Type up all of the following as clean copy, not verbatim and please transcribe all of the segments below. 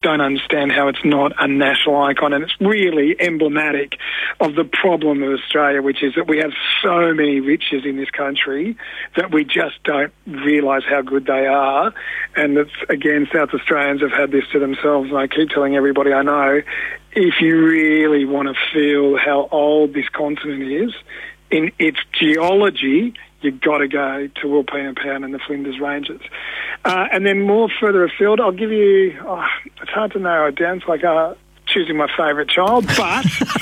don't understand how it's not a national icon, and it's really emblematic of the problem of Australia, which is that we have so many riches in this country that we just don't realise how good they are. And that's, again, South Australians have had this to themselves, and I keep telling everybody I know, if you really want to feel how old this continent is in its geology, you've got to go to Wilpena Pound and the Flinders Ranges. And then more further afield, I'll give you, it's hard to narrow it down. It's like choosing my favourite child, but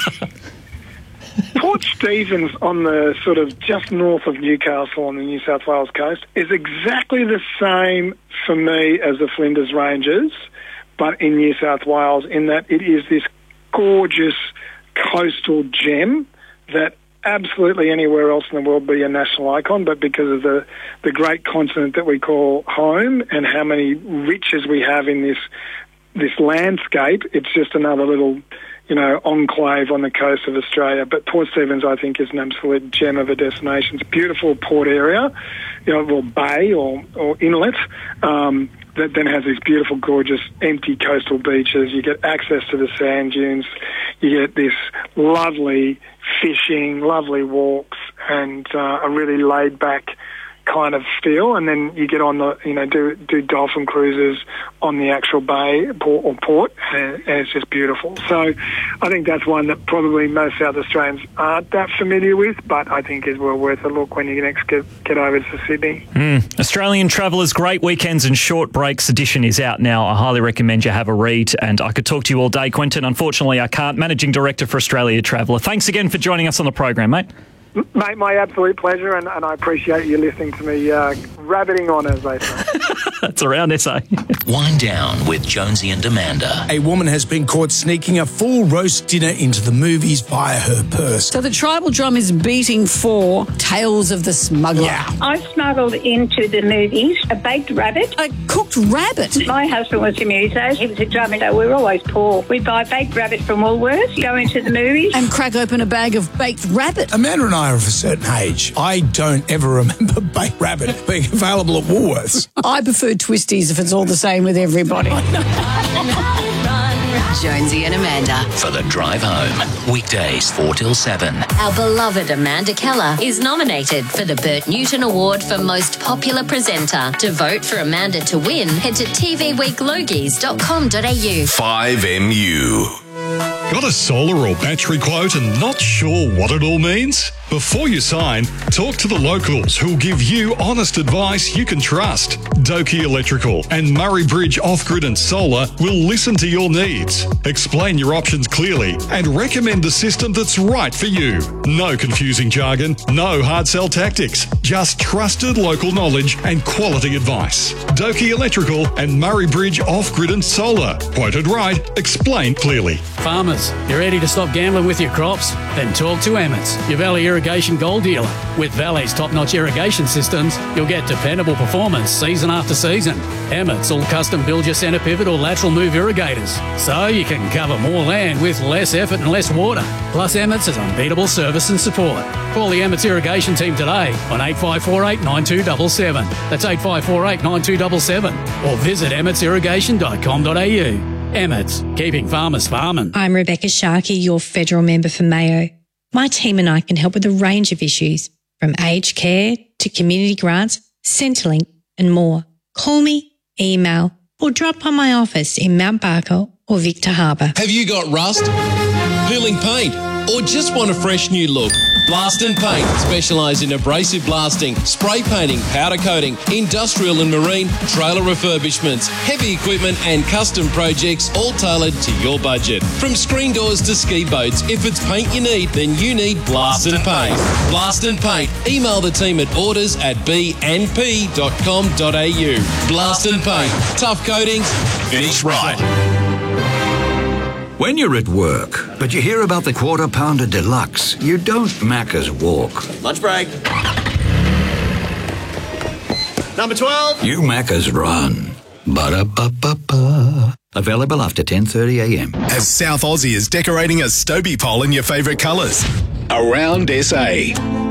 Port Stephens on the sort of just north of Newcastle on the New South Wales coast is exactly the same for me as the Flinders Ranges, but in New South Wales, in that it is this gorgeous coastal gem that absolutely anywhere else in the world be a national icon, but because of the great continent that we call home and how many riches we have in this landscape, it's just another little, enclave on the coast of Australia. But Port Stephens, I think, is an absolute gem of a destination. It's a beautiful port area, or bay or inlet, that then has these beautiful, gorgeous, empty coastal beaches. You get access to the sand dunes. You get this lovely fishing, lovely walks, and a really laid-back kind of feel. And then you get on the, do dolphin cruises on the actual bay or port, and it's just beautiful. So I think that's one that probably most South Australians aren't that familiar with, but I think is well worth a look when you next get over to Sydney. Australian Travellers Great Weekends and Short Breaks edition is out now. I highly recommend you have a read, and I could talk to you all day, Quentin. Unfortunately, I can't. Managing Director for Australia Traveller. Thanks again for joining us on the program, mate. Mate, my absolute pleasure, and I appreciate you listening to me rabbiting on, as they say. That's around SA. Wind Down with Jonesy and Amanda. A woman has been caught sneaking a full roast dinner into the movies via her purse. So the tribal drum is beating for Tales of the Smuggler. Yeah. I smuggled into the movies a baked rabbit. A cooked rabbit? My husband was a muso. He was a drummer, so we were always poor. We'd buy baked rabbit from Woolworths, go into the movies. And crack open a bag of baked rabbit. Amanda and I are of a certain age. I don't ever remember baked rabbit being available at Woolworths. I prefer twisties if it's all the same with everybody. Jonesy and Amanda. For the drive home. Weekdays 4 till 7. Our beloved Amanda Keller is nominated for the Bert Newton Award for Most Popular Presenter. To vote for Amanda to win, head to tvweeklogies.com.au. 5MU. Got a solar or battery quote and not sure what it all means? Before you sign, talk to the locals who'll give you honest advice you can trust. Doki Electrical and Murray Bridge Off-Grid and Solar will listen to your needs, explain your options clearly, and recommend the system that's right for you. No confusing jargon, no hard sell tactics, just trusted local knowledge and quality advice. Doki Electrical and Murray Bridge Off-Grid and Solar. Quoted right, explained clearly. Farmers, you ready to stop gambling with your crops? Then talk to Emmett's, your Valley Irrigation Gold dealer. With Valley's top-notch irrigation systems, you'll get dependable performance season after season. Emmett's will custom build your centre pivot or lateral move irrigators, so you can cover more land with less effort and less water. Plus, Emmett's has unbeatable service and support. Call the Emmett's irrigation team today on 8548 9277. That's 8548 9277. Or visit emmetsirrigation.com.au. Emmett's, keeping farmers farming. I'm Rebecca Sharkey, your federal member for Mayo. My team and I can help with a range of issues, from aged care to community grants, Centrelink and more. Call me, email or drop by my office in Mount Barker or Victor Harbour. Have you got rust, peeling paint, or just want a fresh new look? Blast and Paint specialise in abrasive blasting, spray painting, powder coating, industrial and marine, trailer refurbishments, heavy equipment and custom projects, all tailored to your budget. From screen doors to ski boats, if it's paint you need, then you need Blast and Paint. Blast and Paint. Email the team at orders@bnp.com.au. Blast and Paint. Tough coatings, finish right. When you're at work, but you hear about the Quarter Pounder Deluxe, you don't Macca's walk. Lunch break. Number 12. You Macca's run. Ba-da-ba-ba-ba. Available after 10:30 a.m. As South Aussie is decorating a Stobie pole in your favourite colours. Around SA.